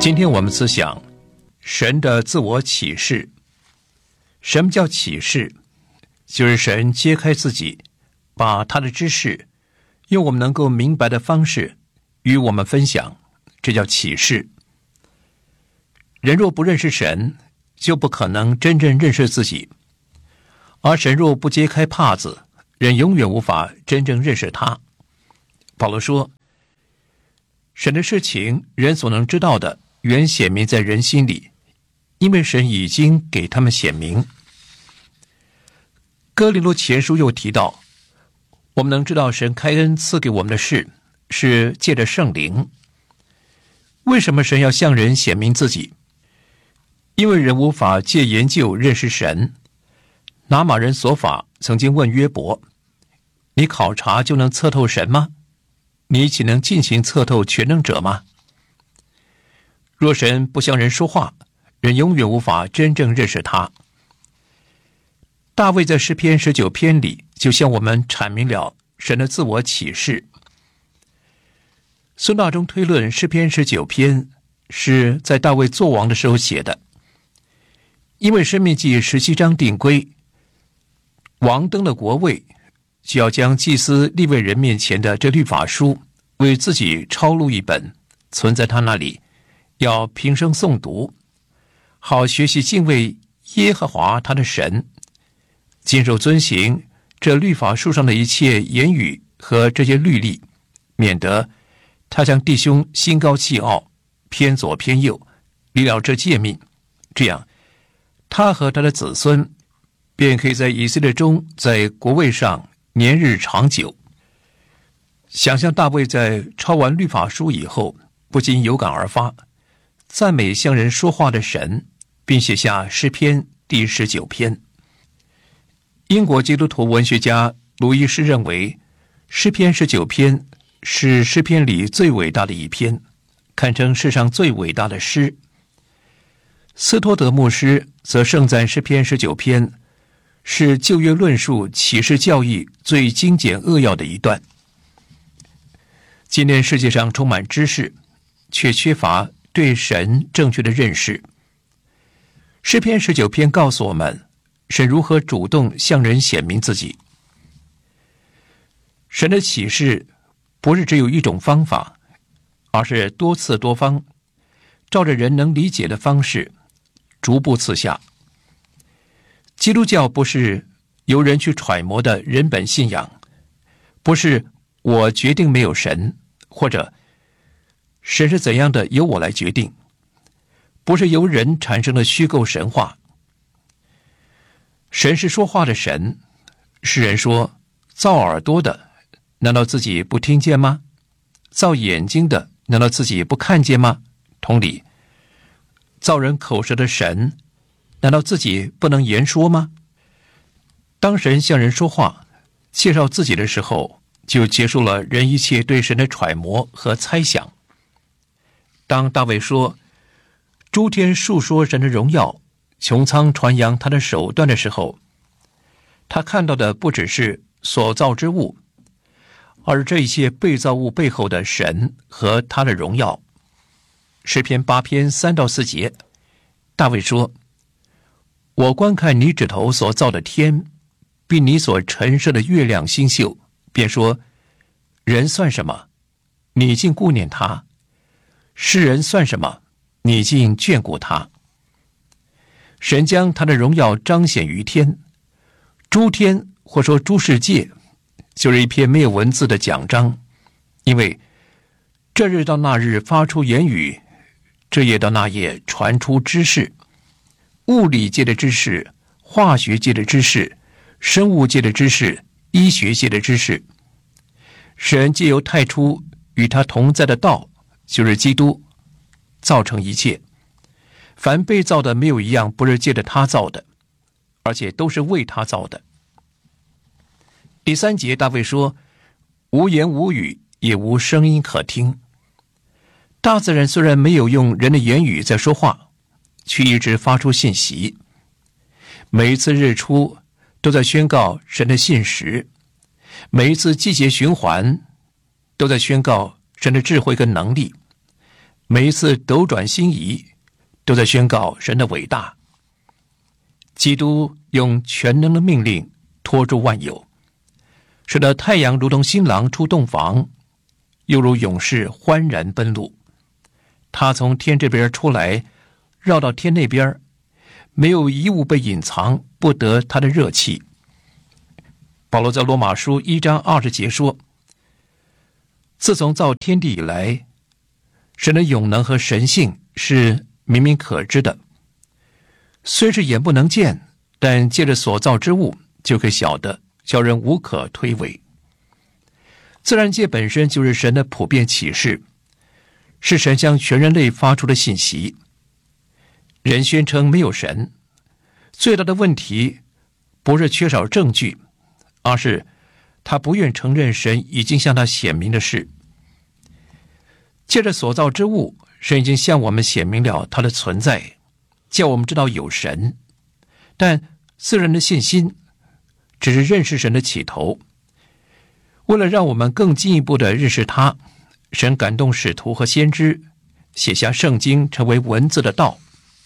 今天我们思想神的自我启示。什么叫启示？就是神揭开自己，把他的知识用我们能够明白的方式与我们分享，这叫启示。人若不认识神，就不可能真正认识自己，而神若不揭开帕子，人永远无法真正认识他。保罗说，神的事情人所能知道的原显明在人心里，因为神已经给他们显明。哥林多前书又提到，我们能知道神开恩赐给我们的事是借着圣灵。为什么神要向人显明自己？因为人无法借研究认识神。拿马人所法曾经问约伯，你考察就能测透神吗？你岂能尽行测透全能者吗？若神不向人说话，人永远无法真正认识他。大卫在诗篇19篇里就向我们阐明了神的自我启示。孙大中推论诗篇19篇是在大卫作王的时候写的，因为申命记17章定规，王登了国位，就要将祭司利未人面前的这律法书为自己抄录一本，存在他那里，要平生诵读，好学习敬畏耶和华他的神，谨守遵行这律法书上的一切言语和这些律例，免得他将弟兄心高气傲，偏左偏右，离了这诫命，这样他和他的子孙便可以在以色列中在国位上年日长久。想象大卫在抄完律法书以后，不禁有感而发，赞美向人说话的神，并写下诗篇第19篇。英国基督徒文学家卢伊士认为，诗篇19篇是诗篇里最伟大的一篇，堪称世上最伟大的诗。斯托德牧师则盛赞诗篇19篇是旧约论述启示教义最精简扼要的一段。今天世界上充满知识，却缺乏对神正确的认识。诗篇19篇告诉我们，神如何主动向人显明自己。神的启示不是只有一种方法，而是多次多方，照着人能理解的方式逐步赐下。基督教不是由人去揣摩的人本信仰，不是我决定没有神，或者神是怎样的由我来决定，不是由人产生的虚构神话。神是说话的神。诗人说，造耳朵的难道自己不听见吗？造眼睛的难道自己不看见吗？同理，造人口舌的神难道自己不能言说吗？当神向人说话介绍自己的时候，就结束了人一切对神的揣摩和猜想。当大卫说诸天述说神的荣耀，穹苍传扬他的手段的时候，他看到的不只是所造之物，而这一切被造物背后的神和他的荣耀。诗篇8篇3到4节，大卫说，我观看你指头所造的天，并你所陈设的月亮星宿，便说，人算什么？你竟顾念他；世人算什么？你竟眷顾他。神将他的荣耀彰显于天，诸天或说诸世界就是一篇没有文字的讲章，因为这日到那日发出言语，这夜到那夜传出知识，物理界的知识，化学界的知识，生物界的知识，医学界的知识。神藉由太初与他同在的道，就是基督，造成一切。凡被造的没有一样不是借着他造的，而且都是为他造的。第3节大卫说，无言无语，也无声音可听。大自然虽然没有用人的言语在说话，却一直发出信息。每一次日出都在宣告神的信实，每一次季节循环都在宣告神的智慧跟能力， 每一次斗转星移，都在宣告神的伟大。基督用全能的命令托住万有，使得太阳如同新郎出洞房，又如勇士欢然奔路。他从天这边出来，绕到天那边，没有一物被隐藏，不得他的热气。保罗在罗马书1章20节说，自从造天地以来，神的永能和神性是明明可知的，虽是眼不能见，但借着所造之物就可以晓得，叫人无可推诿。自然界本身就是神的普遍启示，是神向全人类发出的信息。人宣称没有神，最大的问题不是缺少证据，而是他不愿承认神已经向他显明的事。借着所造之物，神已经向我们显明了他的存在，叫我们知道有神。但自然的信心只是认识神的起头。为了让我们更进一步的认识他，神感动使徒和先知写下圣经，成为文字的道。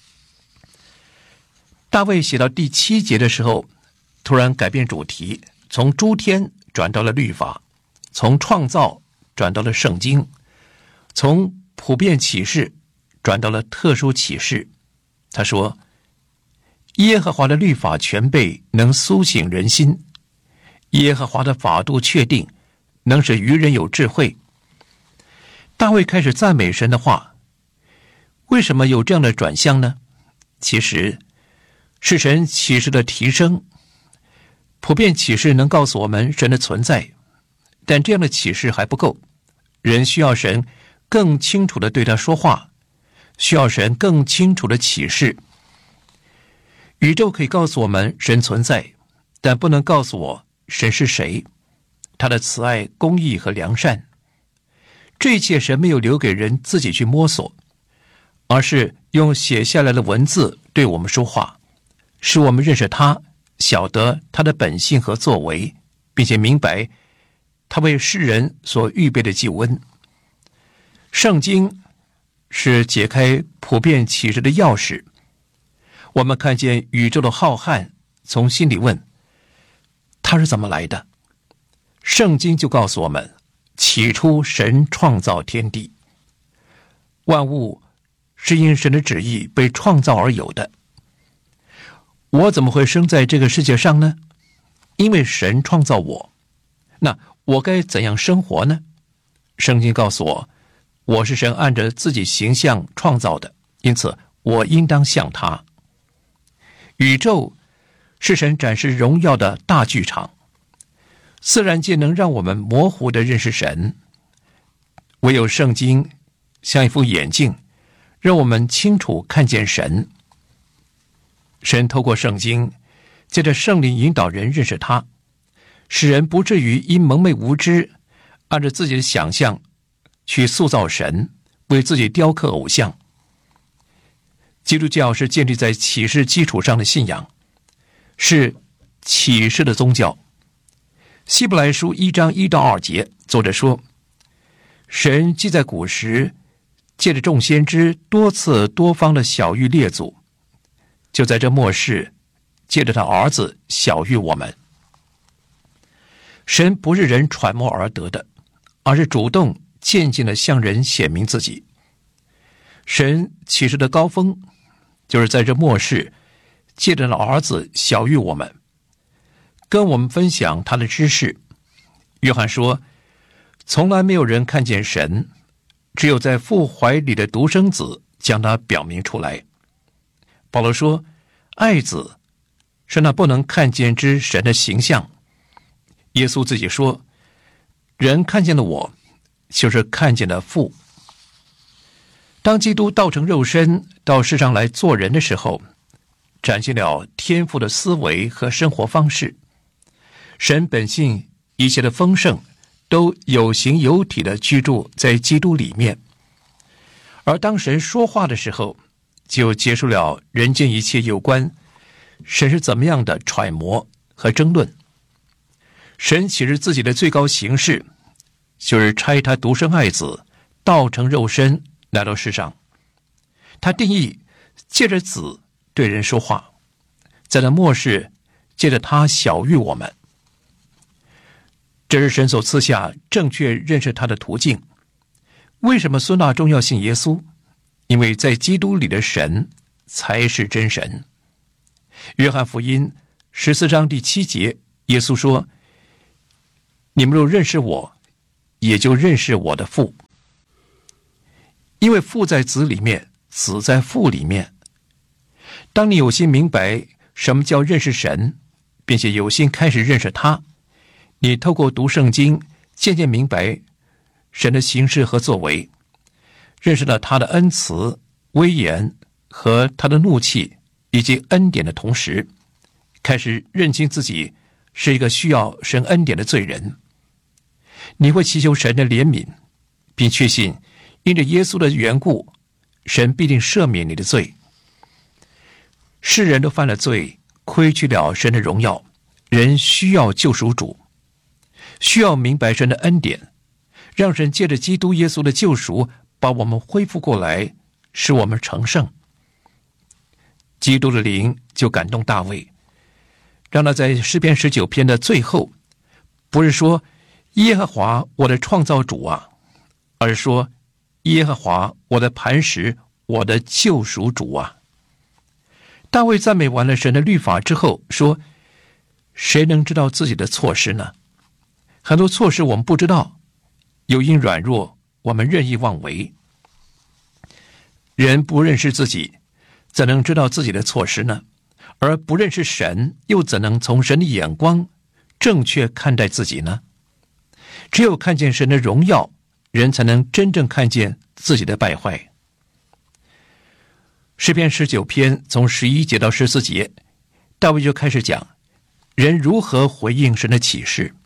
大卫写到第7节的时候，突然改变主题，从诸天转到了律法，从创造转到了圣经，从普遍启示转到了特殊启示。他说，耶和华的律法全备，能苏醒人心，耶和华的法度确定，能使愚人有智慧。大卫开始赞美神的话。为什么有这样的转向呢？其实是神启示的提升。普遍启示能告诉我们神的存在，但这样的启示还不够，人需要神更清楚地对他说话，需要神更清楚的启示。宇宙可以告诉我们神存在，但不能告诉我神是谁，他的慈爱、公义和良善。这一切神没有留给人自己去摸索，而是用写下来的文字对我们说话，使我们认识他，晓得他的本性和作为，并且明白他为世人所预备的救恩。圣经是解开普遍启示的钥匙。我们看见宇宙的浩瀚，从心里问，它是怎么来的？圣经就告诉我们，起初神创造天地，万物是因神的旨意被创造而有的。我怎么会生在这个世界上呢？因为神创造我。那我该怎样生活呢？圣经告诉我，我是神按着自己形象创造的，因此我应当像他。宇宙是神展示荣耀的大剧场，自然界能让我们模糊地认识神，唯有圣经像一副眼镜，让我们清楚看见神。神透过圣经，借着圣灵引导人认识他，使人不至于因蒙昧无知，按照自己的想象去塑造神，为自己雕刻偶像。基督教是建立在启示基础上的信仰，是启示的宗教。希伯来书1章1到2节，作者说，神既在古时借着众先知多次多方的晓谕列祖，就在这末世借着他儿子晓谕我们。神不是人揣摩而得的，而是主动渐进地向人显明自己。神启示的高峰，就是在这末世借着儿子晓谕我们，跟我们分享他的知识。约翰说，从来没有人看见神，只有在父怀里的独生子将他表明出来。保罗说，爱子是那不能看见之神的形象。耶稣自己说，人看见了我，就是看见了父。当基督道成肉身到世上来做人的时候，展现了天父的思维和生活方式。神本性一切的丰盛都有形有体的居住在基督里面。而当神说话的时候，就结束了人间一切有关神是怎么样的揣摩和争论。神启示自己的最高形式，就是差他独生爱子道成肉身来到世上。他定义借着子对人说话，在那末世借着他晓谕我们。这是神所赐下正确认识他的途径。为什么孙大中要信耶稣？因为在基督里的神才是真神。约翰福音14章第7节，耶稣说：你们若认识我，也就认识我的父。因为父在子里面，子在父里面。当你有心明白什么叫认识神，并且有心开始认识他，你透过读圣经渐渐明白神的行事和作为，认识了他的恩慈、威严和他的怒气以及恩典的同时，开始认清自己是一个需要神恩典的罪人。你会祈求神的怜悯，并确信因着耶稣的缘故，神必定赦免你的罪。世人都犯了罪，亏缺了神的荣耀，人需要救赎主，需要明白神的恩典，让神借着基督耶稣的救赎把我们恢复过来，使我们成圣。基督的灵就感动大卫，让他在诗篇19篇的最后，不是说耶和华我的创造主啊，而是说耶和华我的磐石，我的救赎主啊。大卫赞美完了神的律法之后说，谁能知道自己的错失呢？很多错失我们不知道，又因软弱我们任意妄为。人不认识自己，怎能知道自己的错失呢？而不认识神，又怎能从神的眼光正确看待自己呢？只有看见神的荣耀，人才能真正看见自己的败坏。诗篇19篇从11节到14节，大卫就开始讲人如何回应神的启示。